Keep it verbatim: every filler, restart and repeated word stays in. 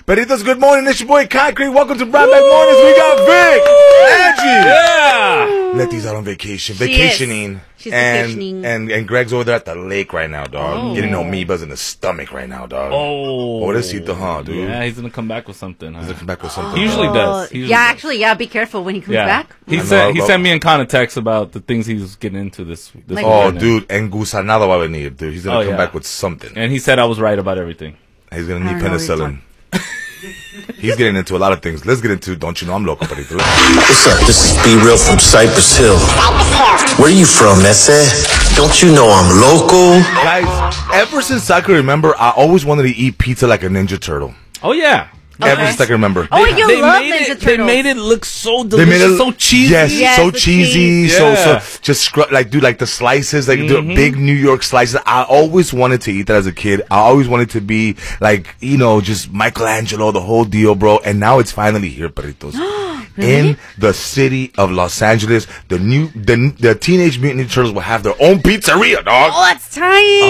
Perritos, good morning. It's your boy Concrete. Welcome to Brown Bag Mornings. We got Vic, Angie. Yeah. Letty's out on vacation. She Vacationing. is. She's and, vacationing. And, and Greg's over there at the lake right now, dog. Oh. Getting amoebas in the stomach right now, dog. Oh. Pobrecito, huh, dude? Yeah, he's going to come back with something. Huh? He's gonna come back with something. He usually does. He usually yeah, does. actually, yeah. Be careful when he comes Yeah. back. He I sent know, he sent me in kind of text about the things he's getting into this. this Like- Oh, weekend. dude. And Gusanado va a venir, dude. He's gonna Oh, come yeah. back with something. And he said I was right about everything. He's gonna I need don't know what you're penicillin. He's getting into a lot of things. Let's get into Don't You Know I'm Loco, Perrito. What's up? This is Be Real from Cypress Hill. Where you from, Ese? Don't you know I'm local? Guys, ever since I can remember, I always wanted to eat pizza like a Ninja Turtle. Oh yeah. Ever since I can remember. Oh, you they love made Ninja it, Turtles. They made it look so They delicious, made it so cheesy. Yes, Yes, so the cheesy, cheese. so Yeah. so just scru- like dude, like the slices, like the big New York slices. I always wanted to eat that as a kid. I always wanted to be like you know just Michelangelo, the whole deal, bro. And now it's finally here, Perritos. In the city of Los Angeles, the new the the Teenage Mutant Ninja Turtles will have their own pizzeria, dog. Oh, that's tight.